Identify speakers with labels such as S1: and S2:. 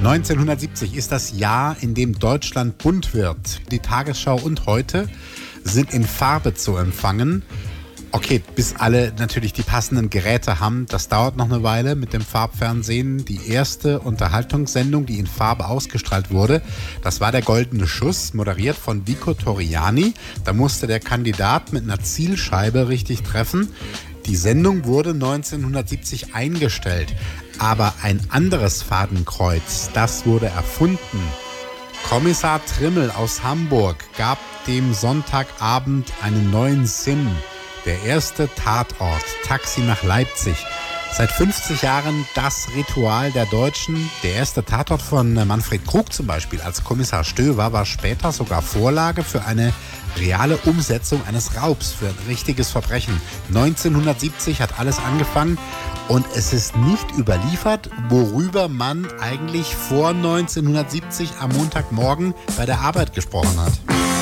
S1: 1970 ist das Jahr, in dem Deutschland bunt wird. Die Tagesschau und heute sind in Farbe zu empfangen. Okay, bis alle natürlich die passenden Geräte haben, das dauert noch eine Weile mit dem Farbfernsehen. Die erste Unterhaltungssendung, die in Farbe ausgestrahlt wurde, das war der Goldene Schuss, moderiert von Vico Torriani. Da musste der Kandidat mit einer Zielscheibe richtig treffen. Die Sendung wurde 1970 eingestellt, aber ein anderes Fadenkreuz, das wurde erfunden. Kommissar Trimmel aus Hamburg gab dem Sonntagabend einen neuen Sinn. Der erste Tatort, Taxi nach Leipzig. Seit 50 Jahren das Ritual der Deutschen. Der erste Tatort von Manfred Krug zum Beispiel als Kommissar Stöver war später sogar Vorlage für eine reale Umsetzung eines Raubs, für ein richtiges Verbrechen. 1970 hat alles angefangen und es ist nicht überliefert, worüber man eigentlich vor 1970 am Montagmorgen bei der Arbeit gesprochen hat.